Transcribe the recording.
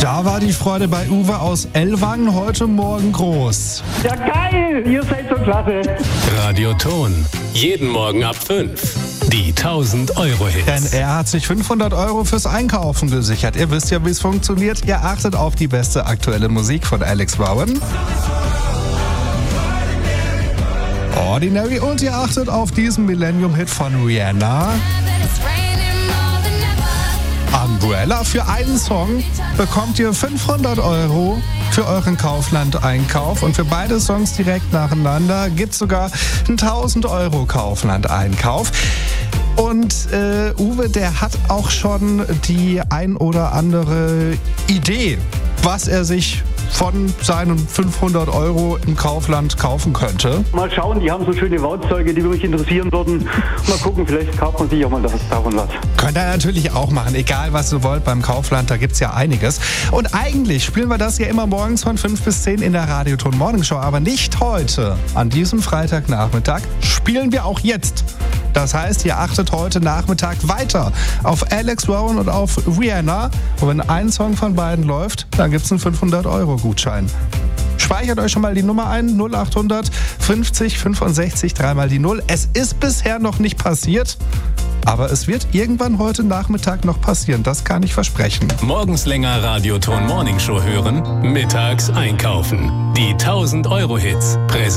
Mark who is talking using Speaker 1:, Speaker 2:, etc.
Speaker 1: Da war die Freude bei Uwe aus Ellwangen heute Morgen groß.
Speaker 2: Ja geil, ihr seid so klasse.
Speaker 3: Radioton, jeden Morgen ab 5. Die 1000-Euro-Hits.
Speaker 1: Denn er hat sich 500 Euro fürs Einkaufen gesichert. Ihr wisst ja, wie es funktioniert. Ihr achtet auf die beste aktuelle Musik von Alex Bowen. Ordinary. Und ihr achtet auf diesen Millennium-Hit von Rihanna. Umbrella. Für einen Song bekommt ihr 500 Euro für euren Kaufland-Einkauf. Und für beide Songs direkt nacheinander gibt es sogar einen 1000 Euro Kaufland-Einkauf. Und Uwe, der hat auch schon die ein oder andere Idee, was er sich von seinen 500 Euro im Kaufland kaufen könnte.
Speaker 2: Mal schauen, die haben so schöne Werkzeuge, die mich interessieren würden. Mal gucken, vielleicht kauft man sich auch mal davon was.
Speaker 1: Könnt ihr natürlich auch machen, egal was ihr wollt beim Kaufland, da gibt's ja einiges. Und eigentlich spielen wir das ja immer morgens von 5 bis 10 in der Radioton Morning Show, aber nicht heute. An diesem Freitagnachmittag spielen wir auch jetzt. Das heißt, ihr achtet heute Nachmittag weiter auf Alex Bowen und auf Rihanna. Und wenn ein Song von beiden läuft, dann gibt's einen 500 Euro Gutschein. Speichert euch schon mal die Nummer ein, 0800 50 65 3 die 0. Es ist bisher noch nicht passiert, aber es wird irgendwann heute Nachmittag noch passieren, das kann ich versprechen.
Speaker 3: Morgens länger Radioton Morning Show hören, mittags einkaufen. Die 1000-Euro-Hits.